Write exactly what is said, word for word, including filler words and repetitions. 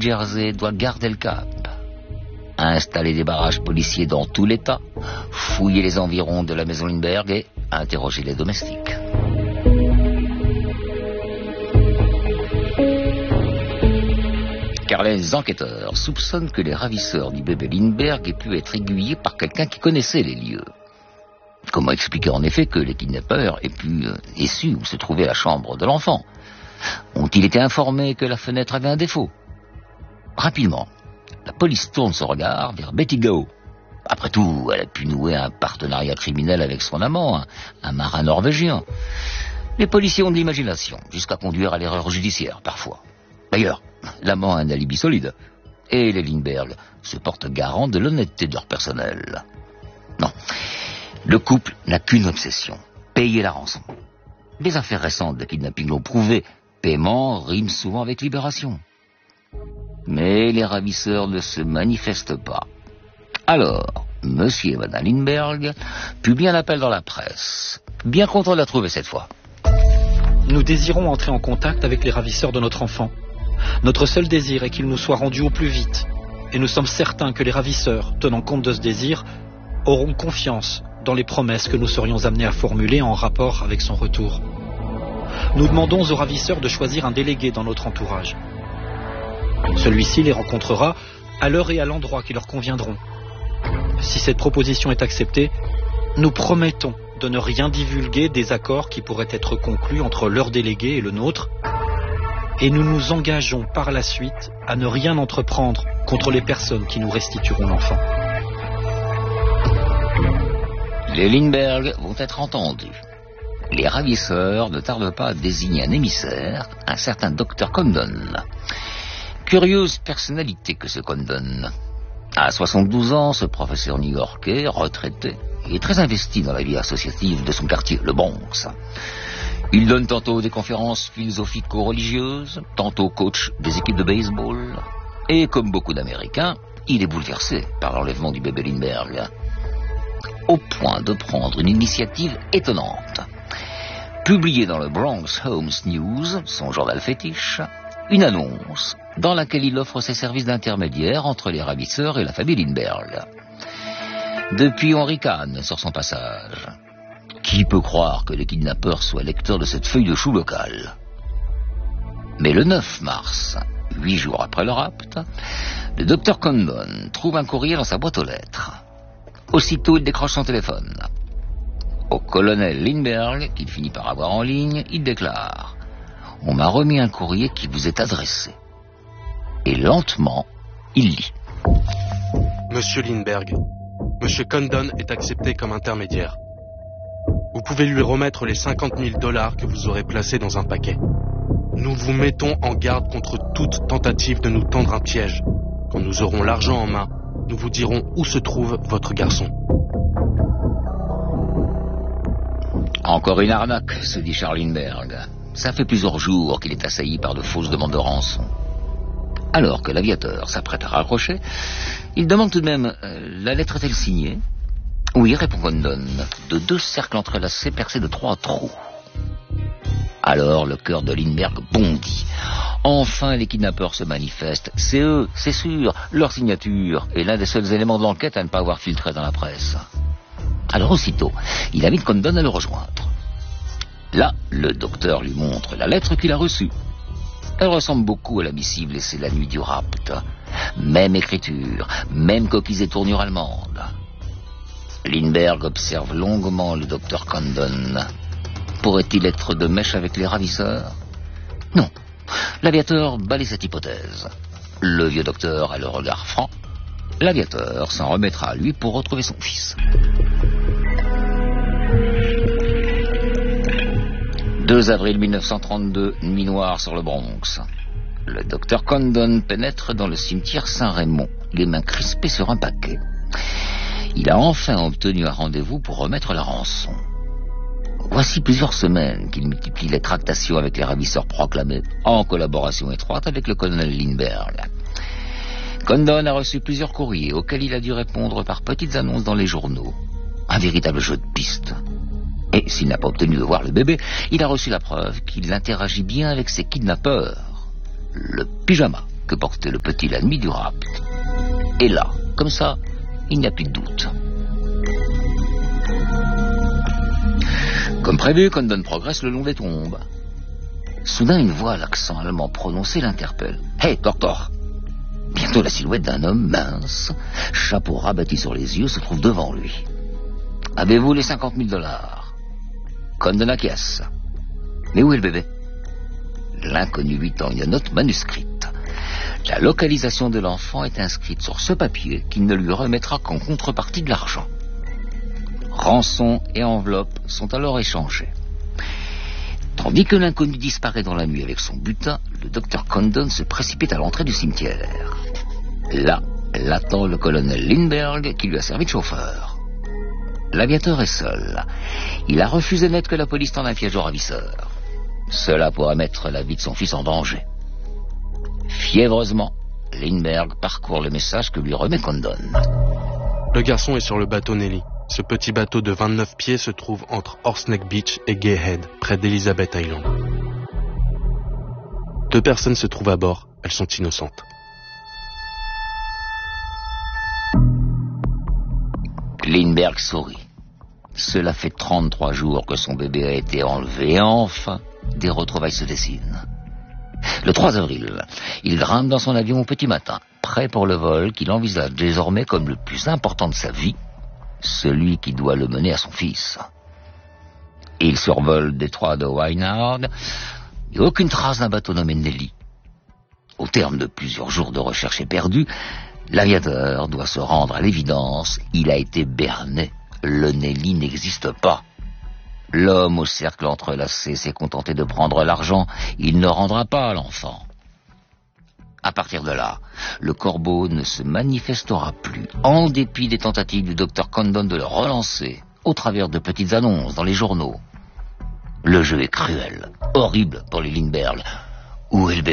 Jersey doit garder le cap. Installer des barrages policiers dans tout l'État, fouiller les environs de la maison Lindbergh et interroger les domestiques. Car les enquêteurs soupçonnent que les ravisseurs du bébé Lindbergh aient pu être aiguillés par quelqu'un qui connaissait les lieux. Comment expliquer en effet que les kidnappeurs aient pu euh, aient su où se trouvait la chambre de l'enfant? Ont-ils été informés que la fenêtre avait un défaut? Rapidement, la police tourne son regard vers Betty Gao. Après tout, elle a pu nouer un partenariat criminel avec son amant, un, un marin norvégien. Les policiers ont de l'imagination, jusqu'à conduire à l'erreur judiciaire, parfois. D'ailleurs, l'amant a un alibi solide. Et les Lindbergh se portent garant de l'honnêteté de leur personnel. Non, le couple n'a qu'une obsession, payer la rançon. Les affaires récentes de kidnapping l'ont prouvé, paiement rime souvent avec libération. Mais les ravisseurs ne se manifestent pas. Alors, Monsieur et Madame Lindbergh publient un appel dans la presse. Bien content de la trouver cette fois. Nous désirons entrer en contact avec les ravisseurs de notre enfant. Notre seul désir est qu'il nous soit rendu au plus vite. Et nous sommes certains que les ravisseurs, tenant compte de ce désir, auront confiance dans les promesses que nous serions amenés à formuler en rapport avec son retour. Nous demandons aux ravisseurs de choisir un délégué dans notre entourage. Celui-ci les rencontrera à l'heure et à l'endroit qui leur conviendront. Si cette proposition est acceptée, nous promettons de ne rien divulguer des accords qui pourraient être conclus entre leur délégué et le nôtre, et nous nous engageons par la suite à ne rien entreprendre contre les personnes qui nous restitueront l'enfant. Les Lindbergh vont être entendus. Les ravisseurs ne tardent pas à désigner un émissaire, un certain docteur Condon. Curieuse personnalité que ce Condon. À soixante-douze ans, ce professeur new-yorkais, retraité, est très investi dans la vie associative de son quartier, le Bronx. Il donne tantôt des conférences philosophico-religieuses, tantôt coach des équipes de baseball. Et comme beaucoup d'Américains, il est bouleversé par l'enlèvement du bébé Lindbergh. Au point de prendre une initiative étonnante. Publier dans le Bronx Homes News, son journal fétiche, une annonce dans laquelle il offre ses services d'intermédiaire entre les ravisseurs et la famille Lindbergh. Depuis, on ricane sur son passage. Qui peut croire que les kidnappeurs soient lecteurs de cette feuille de chou locale? Mais le neuf mars, huit jours après le rapt, le docteur Condon trouve un courrier dans sa boîte aux lettres. Aussitôt, il décroche son téléphone. Au colonel Lindbergh, qu'il finit par avoir en ligne, il déclare « On m'a remis un courrier qui vous est adressé. » Et lentement, il lit. Monsieur Lindbergh, Monsieur Condon est accepté comme intermédiaire. Vous pouvez lui remettre les cinquante mille dollars que vous aurez placés dans un paquet. Nous vous mettons en garde contre toute tentative de nous tendre un piège. Quand nous aurons l'argent en main, nous vous dirons où se trouve votre garçon. Encore une arnaque, se dit Charles Lindbergh. Ça fait plusieurs jours qu'il est assailli par de fausses demandes de rançon. Alors que l'aviateur s'apprête à raccrocher, il demande tout de même euh, « La lettre est-elle signée ?» « Oui, répond Condon, de deux cercles entrelacés percés de trois trous. » Alors le cœur de Lindbergh bondit. Enfin, les kidnappeurs se manifestent. C'est eux, c'est sûr, leur signature est l'un des seuls éléments de l'enquête à ne pas avoir filtré dans la presse. Alors aussitôt, il invite Condon à le rejoindre. Là, le docteur lui montre la lettre qu'il a reçue. Elle ressemble beaucoup à la missive laissée la nuit du rapt. Même écriture, même coquilles et tournures allemandes. Lindbergh observe longuement le docteur Condon. Pourrait-il être de mèche avec les ravisseurs? Non. L'aviateur balaye cette hypothèse. Le vieux docteur a le regard franc. L'aviateur s'en remettra à lui pour retrouver son fils. deux avril mille neuf cent trente-deux, nuit noire sur le Bronx. Le docteur Condon pénètre dans le cimetière Saint-Raymond, les mains crispées sur un paquet. Il a enfin obtenu un rendez-vous pour remettre la rançon. Voici plusieurs semaines qu'il multiplie les tractations avec les ravisseurs proclamés, en collaboration étroite avec le colonel Lindbergh. Condon a reçu plusieurs courriers auxquels il a dû répondre par petites annonces dans les journaux. Un véritable jeu de piste. Et s'il n'a pas obtenu de voir le bébé, il a reçu la preuve qu'il interagit bien avec ses kidnappeurs. Le pyjama que portait le petit l'ennemi du rapt. Et là, comme ça, il n'y a plus de doute. Comme prévu, Condon progresse le long des tombes. Soudain, une voix à l'accent allemand prononcé l'interpelle. « Hey, docteur !» Bientôt, la silhouette d'un homme mince, chapeau rabattu sur les yeux, se trouve devant lui. « Avez-vous les cinquante mille dollars ?» Condon acquiesce. « Mais où est le bébé ?» L'inconnu lui tend une note manuscrite. La localisation de l'enfant est inscrite sur ce papier qu'il ne lui remettra qu'en contrepartie de l'argent. Rançon et enveloppe sont alors échangés. Tandis que l'inconnu disparaît dans la nuit avec son butin, le docteur Condon se précipite à l'entrée du cimetière. Là, l'attend le colonel Lindbergh qui lui a servi de chauffeur. L'aviateur est seul. Il a refusé net que la police tende un piège au ravisseur. Cela pourrait mettre la vie de son fils en danger. Fiévreusement, Lindbergh parcourt le message que lui remet Condon. Le garçon est sur le bateau Nelly. Ce petit bateau de vingt-neuf pieds se trouve entre Horseneck Beach et Gay Head, près d'Elizabeth Island. Deux personnes se trouvent à bord, elles sont innocentes. Lindbergh sourit. Cela fait trente-trois jours que son bébé a été enlevé et enfin, des retrouvailles se dessinent. Le trois avril, il grimpe dans son avion au petit matin, prêt pour le vol qu'il envisage désormais comme le plus important de sa vie, celui qui doit le mener à son fils. Il survole le détroit de Wynard et aucune trace d'un bateau nommé Nelly. Au terme de plusieurs jours de recherche éperdue, l'aviateur doit se rendre à l'évidence, il a été berné. Le Nelly n'existe pas. L'homme au cercle entrelacé s'est contenté de prendre l'argent, il ne rendra pas l'enfant. À partir de là, le corbeau ne se manifestera plus, en dépit des tentatives du docteur Condon de le relancer, au travers de petites annonces dans les journaux. Le jeu est cruel, horrible pour les Lindbergh. Où est le bébé ?